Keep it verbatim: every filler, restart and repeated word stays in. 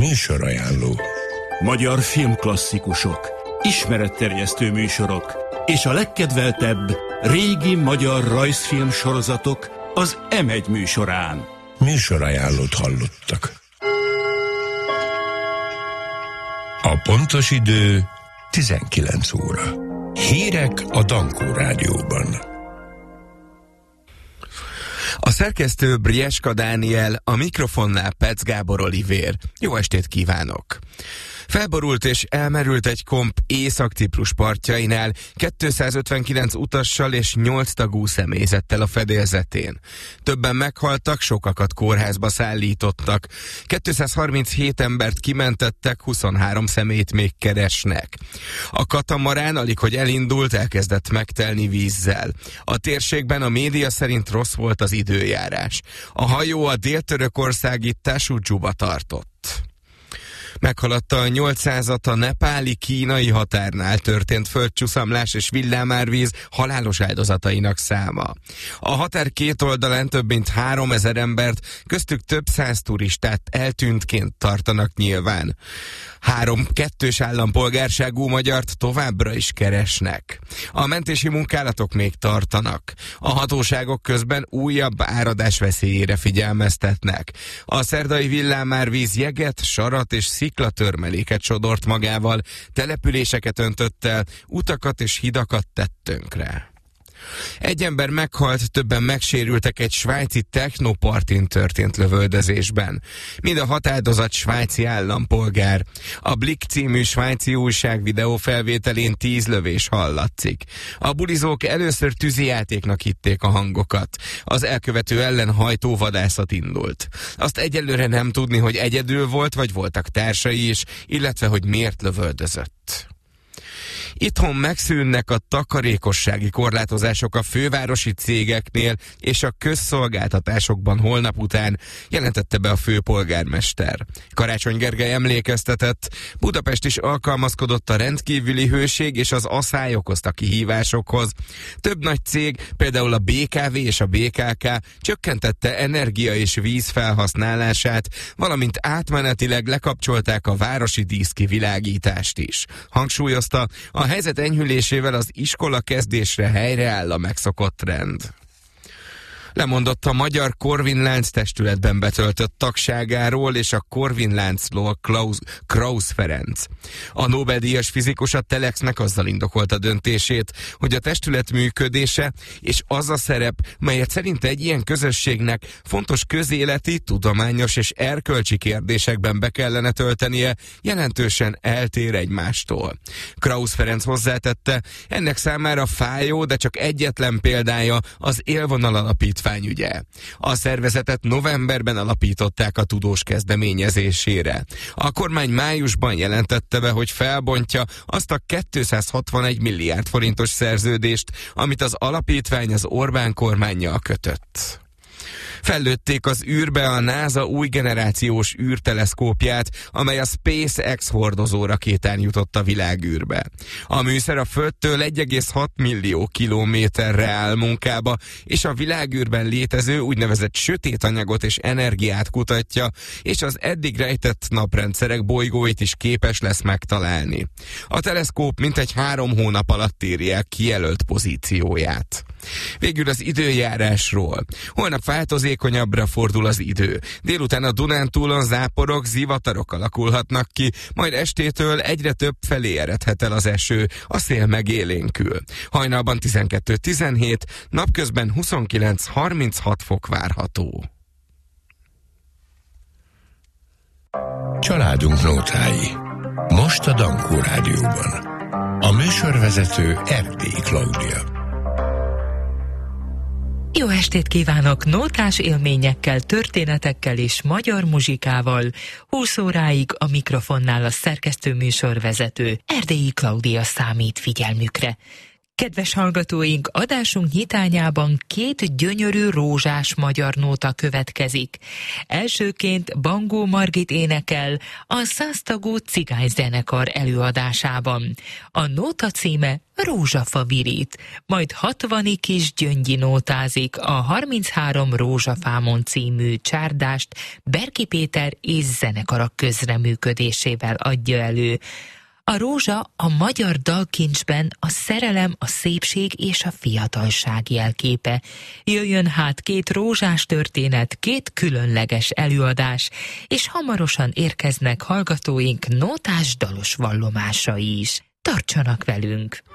Műsorajánló. Magyar filmklasszikusok, ismeretterjesztő műsorok és a legkedveltebb régi magyar rajzfilm sorozatok az em egy műsorán. Műsorajánlót hallottak. A pontos idő tizenkilenc óra. Hírek a Dankó Rádióban. A szerkesztő Brieska Dániel, a mikrofonnál Petsz Gábor Olivér. Jó estét kívánok! Felborult és elmerült egy komp Észak-Ciprus partjainál kétszázötvenkilenc utassal és nyolc tagú személyzettel a fedélzetén. Többen meghaltak, sokakat kórházba szállítottak. kétszázharminchét embert kimentettek, huszonhárom személyt még keresnek. A katamarán, alig hogy elindult, elkezdett megtelni vízzel. A térségben a média szerint rossz volt az időjárás. A hajó a dél-törökországi Tasudzsuba tartott. Meghaladta a nyolcszázat a nepáli kínai határnál történt földcsúszamlás és villámárvíz halálos áldozatainak száma. A határ két oldalán több mint háromezer embert, köztük több száz turistát eltűntként tartanak nyilván. Három kettős állampolgárságú magyart továbbra is keresnek. A mentési munkálatok még tartanak. A hatóságok közben újabb áradás veszélyére figyelmeztetnek. A szerdai villámárvíz jeget, sarat és sziklatörmeléket sodort magával, településeket öntött el, utakat és hidakat tett tönkre. Egy ember meghalt, többen megsérültek egy svájci technopartin történt lövöldözésben. Mind a hat áldozat svájci állampolgár. A Blick című svájci újság videófelvételén tíz lövés hallatszik. A bulizók először tűzijátéknak hitték a hangokat. Az elkövető ellen hajtóvadászat indult. Azt egyelőre nem tudni, hogy egyedül volt, vagy voltak társai is, illetve hogy miért lövöldözött. Itthon megszűnnek a takarékossági korlátozások a fővárosi cégeknél és a közszolgáltatásokban holnap után, jelentette be a főpolgármester. Karácsony Gergely emlékeztetett, Budapest is alkalmazkodott a rendkívüli hőség és az aszály okozta kihívásokhoz. Több nagy cég, például a bé ká vé és a bé ká ká csökkentette energia és víz felhasználását, valamint átmenetileg lekapcsolták a városi díszkivilágítást is. Hangsúlyozta, a helyzet enyhülésével az iskola kezdésre helyreáll a megszokott trend. Lemondott a Magyar Corvin-lánc testületben betöltött tagságáról és a Corvin-láncról Klaus, Krausz Ferenc. A Nobel-díjas fizikus a Telexnek azzal indokolta döntését, hogy a testület működése és az a szerep, melyet szerint egy ilyen közösségnek fontos közéleti, tudományos és erkölcsi kérdésekben be kellene töltenie, jelentősen eltér egymástól. Krausz Ferenc hozzátette, ennek számára fájó, de csak egyetlen példája az Élvonal Alapítvány ügye. A szervezetet novemberben alapították a tudós kezdeményezésére. A kormány májusban jelentette be, hogy felbontja azt a kétszázhatvanegy milliárd forintos szerződést, amit az alapítvány az Orbán kormánnyal kötött. Fellőtték az űrbe a NASA új generációs űrteleszkópját, amely a SpaceX hordozó rakétán jutott a világűrbe. A műszer a Földtől egy egész hat millió kilométerre áll munkába, és a világűrben létező úgynevezett sötét anyagot és energiát kutatja, és az eddig rejtett naprendszerek bolygóit is képes lesz megtalálni. A teleszkóp mintegy három hónap alatt éri el kijelölt pozícióját. Végül az időjárásról. Holnap változékonyabbra fordul az idő. Délután a Dunántúlon záporok, zivatarok alakulhatnak ki, majd estétől egyre több felé eredhet el az eső, a szél megélénkül. Hajnalban tizenkettő tizenhét, napközben huszonkilenc harminchat fok várható. Családunk nótái. Most a Dankó Rádióban. A műsorvezető Erdélyi Klaudia. Jó estét kívánok! Nótás élményekkel, történetekkel és magyar muzsikával. húsz óráig a mikrofonnál a szerkesztő műsorvezető Erdélyi Klaudia számít figyelmükre. Kedves hallgatóink, adásunk nyitányában két gyönyörű rózsás magyar nóta következik. Elsőként Bangó Margit énekel a száztagú cigányzenekar előadásában. A nóta címe Rózsafa virít, majd hatvani kis Gyöngyi nótázik a harminchárom Rózsafámon című csárdást Berki Péter és zenekara közreműködésével adja elő. A rózsa a magyar dalkincsben a szerelem, a szépség és a fiatalság jelképe. Jöjjön hát két rózsás történet, két különleges előadás, és hamarosan érkeznek hallgatóink nótás dalos vallomásai is. Tartsanak velünk!